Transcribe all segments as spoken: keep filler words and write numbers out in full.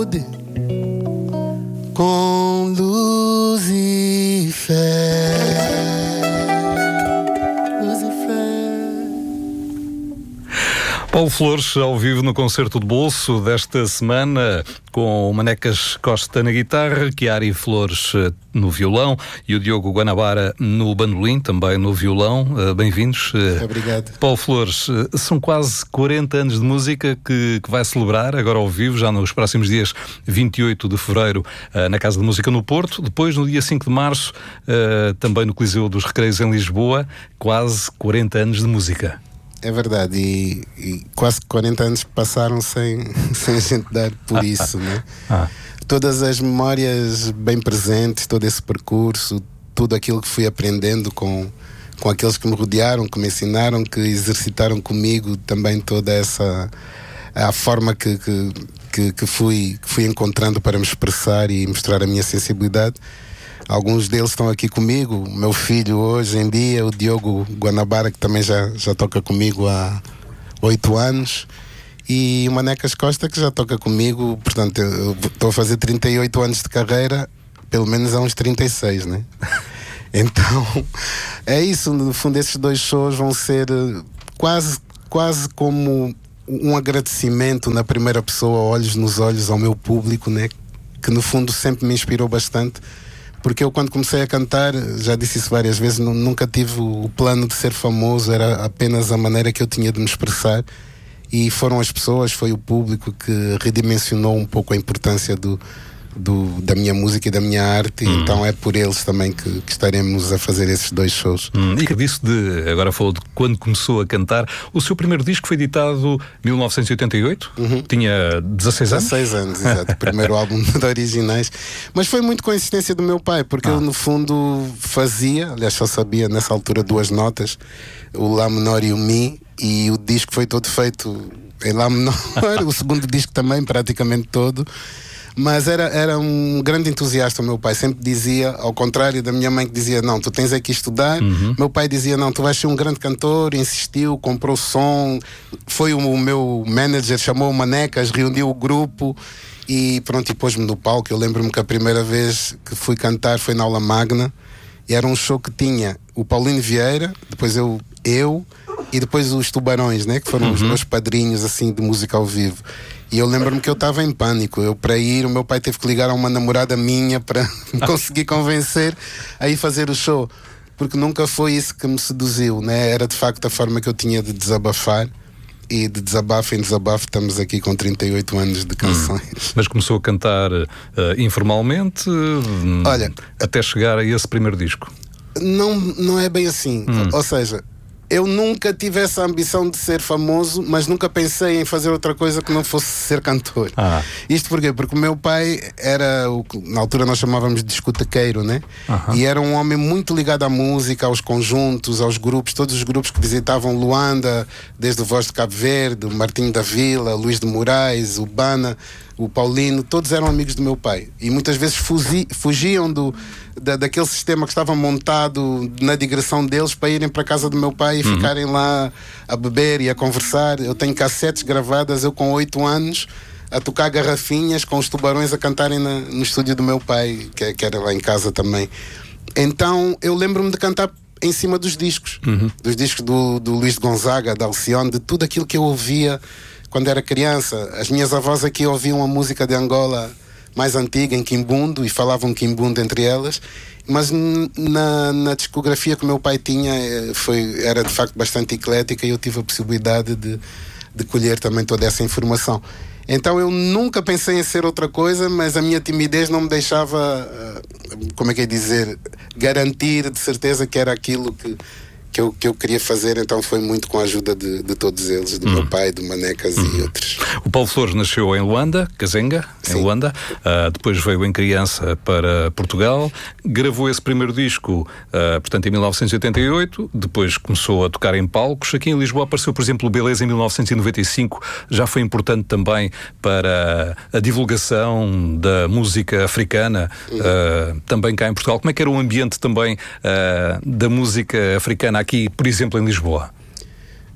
saúde, com luz e fé. Luz e fé. Paulo Flores, ao vivo no Concerto de Bolso desta semana, com o Manecas Costa na guitarra, Chiari Flores no violão e o Diogo Guanabara no bandolim, também no violão. Bem-vindos. Obrigado. Paulo Flores, são quase quarenta anos de música que, que vai celebrar agora ao vivo, já nos próximos dias vinte e oito de fevereiro, na Casa de Música no Porto, depois no dia cinco de março, também no Coliseu dos Recreios em Lisboa. Quase quarenta anos de música. É verdade, e, e quase quarenta anos passaram sem, sem a gente dar por isso, né? Ah. Todas as memórias bem presentes, todo esse percurso, tudo aquilo que fui aprendendo com, com aqueles que me rodearam, que me ensinaram, que exercitaram comigo também toda essa a forma que, que, que, que, fui, que fui encontrando para me expressar e mostrar a minha sensibilidade. Alguns deles estão aqui comigo, meu filho hoje em dia, o Diogo Guanabara, que também já, já toca comigo há oito anos, e o Manecas Costa, que já toca comigo. Portanto, eu estou a fazer trinta e oito anos de carreira, pelo menos há uns trinta e seis, né? Então, é isso, no fundo esses dois shows vão ser quase, quase como um agradecimento na primeira pessoa, olhos nos olhos ao meu público, né? Que no fundo sempre me inspirou bastante. Porque eu, quando comecei a cantar, já disse isso várias vezes, nunca tive o plano de ser famoso, era apenas a maneira que eu tinha de me expressar. E foram as pessoas, foi o público que redimensionou um pouco a importância do, do, da minha música e da minha arte. Hum. Então é por eles também que, que estaremos a fazer esses dois shows. Hum. E que disse de, agora falou de quando começou a cantar. O seu primeiro disco foi editado em mil novecentos e oitenta e oito? Uhum. Tinha dezasseis anos? dezasseis anos, exato. O primeiro álbum de originais. Mas foi muito coincidência do meu pai, porque ah. eu no fundo fazia, aliás só sabia nessa altura duas notas, o Lá menor e o Mi, e o disco foi todo feito em Lá menor, o segundo disco também praticamente todo. Mas era, era um grande entusiasta o meu pai, sempre dizia, ao contrário da minha mãe que dizia, não, tu tens aqui estudar. Uhum. Meu pai dizia, não, tu vais ser um grande cantor, insistiu, comprou som, foi o, o meu manager, chamou o Manecas, reuniu o grupo e pronto, e pôs-me no palco. Eu lembro-me que a primeira vez que fui cantar foi na aula magna, e era um show que tinha o Paulinho Vieira, depois eu, eu e depois os Tubarões, né, que foram uhum. os meus padrinhos assim de música ao vivo. E eu lembro-me que eu estava em pânico. Eu, para ir, o meu pai teve que ligar a uma namorada minha para me conseguir convencer a ir fazer o show, porque nunca foi isso que me seduziu, né? Era de facto a forma que eu tinha de desabafar. E de desabafo em desabafo estamos aqui com trinta e oito anos de canções. Hum. Mas começou a cantar uh, informalmente, hum, Olha, até chegar a esse primeiro disco? Não, não é bem assim. Hum. Ou seja, eu nunca tive essa ambição de ser famoso, mas nunca pensei em fazer outra coisa que não fosse ser cantor. Ah. Isto porquê? Porque o meu pai era, o que na altura nós chamávamos de discotequeiro, né? Uh-huh. E era um homem muito ligado à música, aos conjuntos, aos grupos, todos os grupos que visitavam Luanda, desde o Voz de Cabo Verde, o Martinho da Vila, Luís de Moraes, o Bana, o Paulino, todos eram amigos do meu pai. E muitas vezes fugi, fugiam do, da, daquele sistema que estava montado na digressão deles para irem para a casa do meu pai e uhum. ficarem lá a beber e a conversar. Eu tenho cassetes gravadas, eu com oito anos, a tocar garrafinhas com os Tubarões a cantarem na, no estúdio do meu pai, que, que era lá em casa também. Então eu lembro-me de cantar em cima dos discos, uhum. dos discos do, do Luís de Gonzaga, da Alcione, de tudo aquilo que eu ouvia quando era criança. As minhas avós aqui ouviam a música de Angola mais antiga, em quimbundo, e falavam quimbundo entre elas, mas na, na discografia que o meu pai tinha foi, era de facto bastante eclética, e eu tive a possibilidade de, de colher também toda essa informação. Então eu nunca pensei em ser outra coisa, mas a minha timidez não me deixava, como é que é dizer, garantir de certeza que era aquilo que Que eu, que eu queria fazer. Então foi muito com a ajuda de, de todos eles, do hum. meu pai, do Manecas hum. e outros. O Paulo Flores nasceu em Luanda, Kazenga, em Luanda, uh, depois veio em criança para Portugal, gravou esse primeiro disco, uh, portanto em mil novecentos e oitenta e oito, depois começou a tocar em palcos. Aqui em Lisboa apareceu, por exemplo, o Beleza em mil novecentos e noventa e cinco, já foi importante também para a divulgação da música africana, hum. uh, também cá em Portugal. Como é que era o ambiente também uh, da música africana aqui, por exemplo, em Lisboa?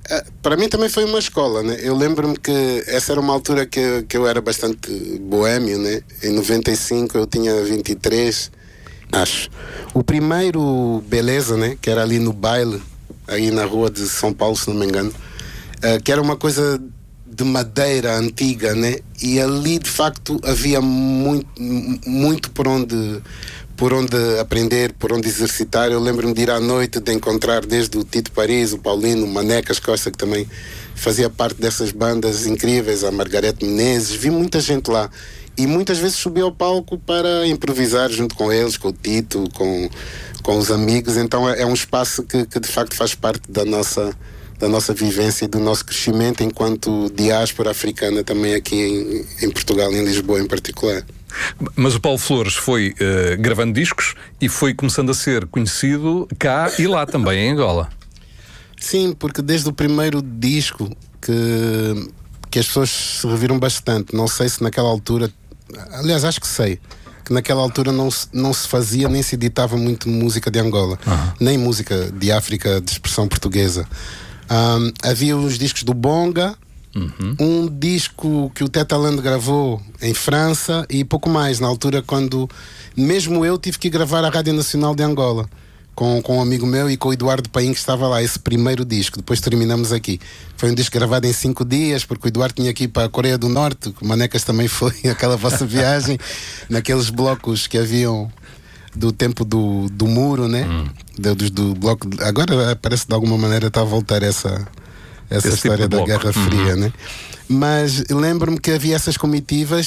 Para mim também foi uma escola, né? Eu lembro-me que essa era uma altura que, eu, que eu era bastante boêmio, né? Em noventa e cinco eu tinha vinte e três, acho. O primeiro Beleza, né? Que era ali no Baile, aí na rua de São Paulo, se não me engano, uh, que era uma coisa de madeira antiga, né? E ali de facto havia muito, muito por onde por onde aprender, por onde exercitar. Eu lembro-me de ir à noite, de encontrar desde o Tito Paris, o Paulino, o Manecas Costa, que também fazia parte dessas bandas incríveis, a Margarete Menezes. Vi muita gente lá e muitas vezes subi ao palco para improvisar junto com eles, com o Tito, com, com os amigos. Então é, é um espaço que, que de facto faz parte da nossa da nossa vivência e do nosso crescimento enquanto diáspora africana também aqui em, em Portugal, em Lisboa em particular. Mas o Paulo Flores foi uh, gravando discos e foi começando a ser conhecido cá e lá também, em Angola. Sim, porque desde o primeiro disco que, que as pessoas se reviram bastante. Não sei se naquela altura, aliás, acho que sei, que naquela altura não se, não se fazia nem se editava muito música de Angola, uhum. nem música de África de expressão portuguesa. Um, havia os discos do Bonga, uhum. um disco que o Teta Land gravou em França e pouco mais, na altura quando mesmo eu tive que gravar a Rádio Nacional de Angola com, com um amigo meu e com o Eduardo Paim, que estava lá, esse primeiro disco. Depois terminamos aqui. Foi um disco gravado em cinco dias, porque o Eduardo tinha que ir para a Coreia do Norte, o Manecas também foi, aquela vossa viagem naqueles blocos que haviam do tempo do, do muro, né? Hum. Do, do, do bloco. Agora parece de alguma maneira está a voltar essa, essa história tipo da Guerra Fria, uhum. né? Mas lembro-me que havia essas comitivas